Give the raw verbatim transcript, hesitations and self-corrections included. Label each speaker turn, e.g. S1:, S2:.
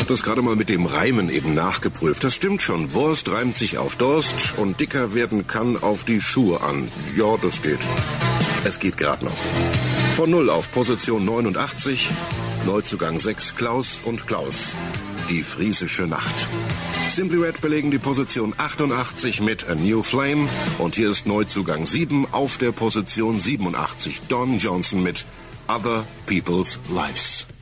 S1: das gerade mal mit dem Reimen eben nachgeprüft. Das stimmt schon. Wurst reimt sich auf Durst und dicker werden kann auf die Schuhe an. Ja, das geht. Es geht gerade noch. Von null auf Position neunundachtzig. Neuzugang sechs, Klaus und Klaus. Die friesische Nacht. Simply Red belegen die Position achtundachtzig mit A New Flame. Und hier ist Neuzugang sieben auf der Position siebenundachtzig. Don Johnson mit Other People's Lives.